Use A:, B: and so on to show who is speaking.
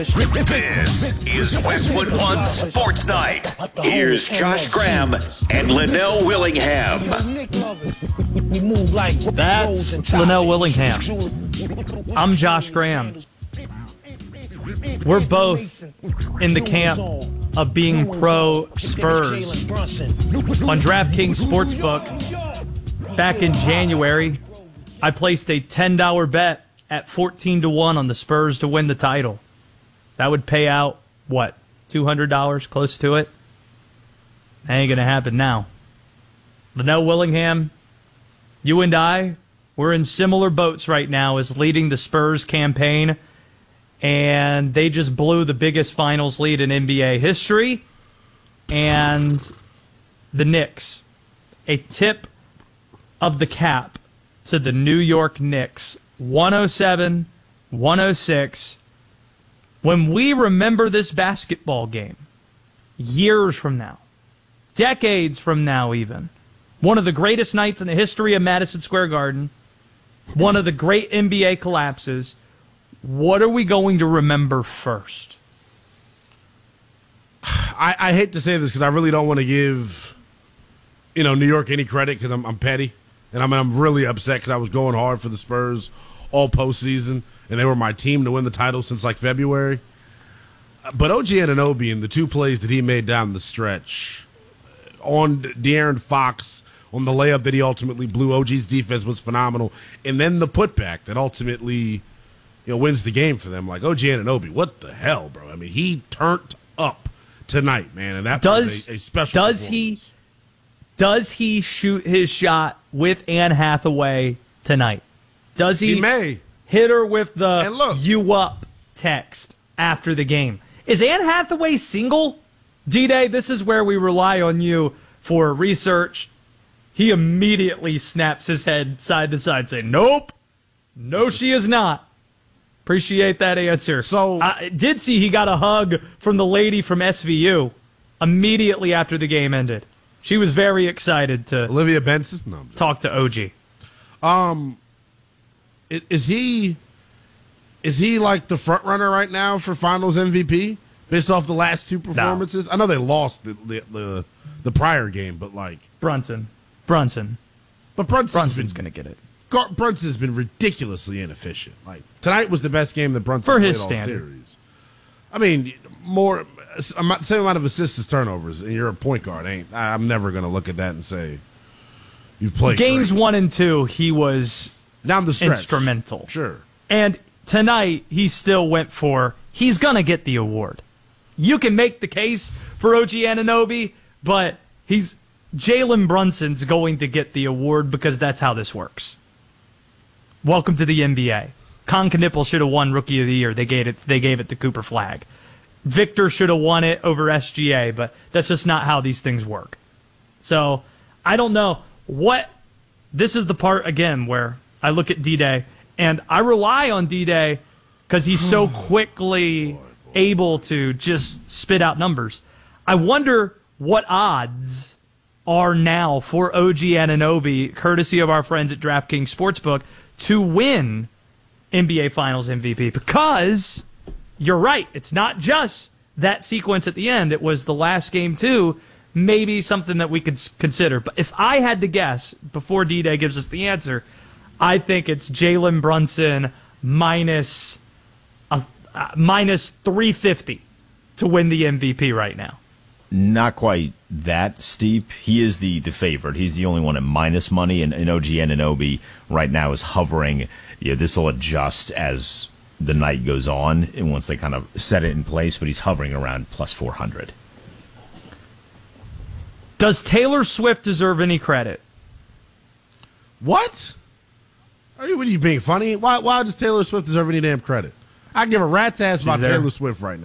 A: This is Westwood One Sports Night. Here's Josh Graham and Linnell Willingham.
B: That's Linnell Willingham. I'm Josh Graham. We're both in the camp of being pro Spurs. On DraftKings Sportsbook, back in January, I placed a $10 bet at 14-1 on the Spurs to win the title. That would pay out, what, $200, close to it? That ain't going to happen now. Linnell Willingham, you and I, we're in similar boats right now as leading the Spurs campaign, and they just blew the biggest finals lead in NBA history. And the Knicks, a tip of the cap to the New York Knicks, 107-106. When we remember this basketball game, years from now, decades from now even, one of the greatest nights in the history of Madison Square Garden, one of the great NBA collapses, what are we going to remember first?
C: I hate to say this because I really don't want to give, New York any credit because I'm petty. And I'm really upset because I was going hard for the Spurs all postseason, and they were my team to win the title since like February. But OG Anunoby and the two plays that he made down the stretch on De'Aaron Fox, on the layup that he ultimately blew, OG's defense was phenomenal. And then the putback that ultimately, wins the game for them. Like, OG Anunoby, what the hell, bro? I mean, he turned up tonight, man, and that was a special performance. Does he shoot his shot with Anne Hathaway tonight? Does he may
B: hit her with the "you up" text after the game? Is Anne Hathaway single? D-Day, this is where we rely on you for research. He immediately snaps his head side to side saying, nope, no, she is not. Appreciate that answer.
C: So
B: I did see he got a hug from the lady from SVU immediately after the game ended. She was very excited to
C: Olivia Benson
B: talk to OG.
C: Is he like the front runner right now for Finals MVP based off the last two performances? No. I know they lost the prior game, but like
B: Brunson.
C: But
B: Brunson's going to get it.
C: Brunson's been ridiculously inefficient. Like tonight was the best game that Brunson
B: for
C: played
B: his
C: all
B: standard.
C: series. I mean, same amount of assists as turnovers, and you're a point guard. I'm never going to look at that and say you've played
B: games
C: great.
B: 1 and 2. He was
C: down the stretch
B: instrumental.
C: Sure.
B: And tonight he still went for. He's going to get the award. You can make the case for OG Anunoby, but Jalen Brunson's going to get the award because that's how this works. Welcome to the NBA. Con Knippel should have won Rookie of the Year. They gave it to Cooper Flagg. Victor should have won it over SGA, but that's just not how these things work. So I don't know what. This is the part again where I look at D-Day and I rely on D-Day because he's so quickly able to just spit out numbers. I wonder what odds are now for OG Anunoby, courtesy of our friends at DraftKings Sportsbook, to win NBA Finals MVP. Because you're right, it's not just that sequence at the end. It was the last game too. Maybe something that we could consider. But if I had to guess, before D-Day gives us the answer, I think it's Jalen Brunson minus 350 to win the MVP right now.
D: Not quite that steep. He is the favorite. He's the only one at minus money, and OG Anunoby right now is hovering. This will adjust as the night goes on, and once they kind of set it in place, but he's hovering around plus 400.
B: Does Taylor Swift deserve any credit?
C: What? What are you being funny? Why does Taylor Swift deserve any damn credit? I give a rat's ass about Taylor Swift right now.